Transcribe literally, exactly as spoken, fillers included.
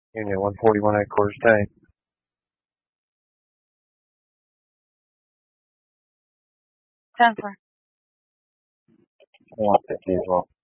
Union one forty-one headquarters tank. ten four. one fifty as well.